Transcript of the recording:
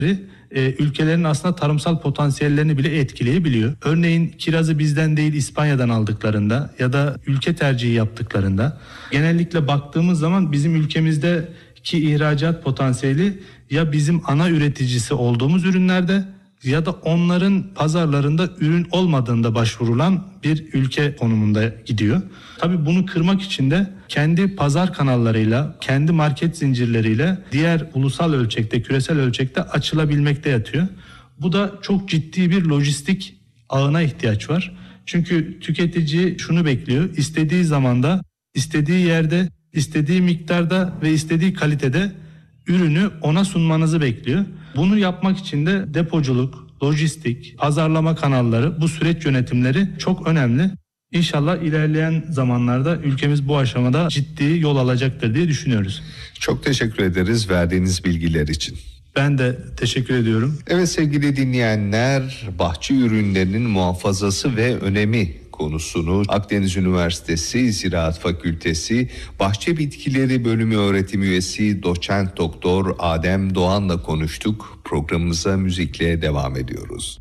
ülkelerin aslında tarımsal potansiyellerini bile etkileyebiliyor. Örneğin kirazı bizden değil İspanya'dan aldıklarında ya da ülke tercihi yaptıklarında genellikle baktığımız zaman bizim ülkemizdeki ihracat potansiyeli ya bizim ana üreticisi olduğumuz ürünlerde ya da onların pazarlarında ürün olmadığında başvurulan bir ülke konumunda gidiyor. Tabii bunu kırmak için de kendi pazar kanallarıyla, kendi market zincirleriyle diğer ulusal ölçekte, küresel ölçekte açılabilmekte yatıyor. Bu da çok ciddi bir lojistik ağına ihtiyaç var. Çünkü tüketici şunu bekliyor, istediği zamanda, istediği yerde, istediği miktarda ve istediği kalitede ürünü ona sunmanızı bekliyor. Bunu yapmak için de depoculuk, lojistik, pazarlama kanalları, bu süreç yönetimleri çok önemli. İnşallah ilerleyen zamanlarda ülkemiz bu aşamada ciddi yol alacaktır diye düşünüyoruz. Çok teşekkür ederiz verdiğiniz bilgiler için. Ben de teşekkür ediyorum. Evet sevgili dinleyenler, bahçe ürünlerinin muhafazası ve önemi konusunu Akdeniz Üniversitesi Ziraat Fakültesi Bahçe Bitkileri Bölümü öğretim üyesi Doçent Doktor Adem Doğan'la konuştuk. Programımıza müzikle devam ediyoruz.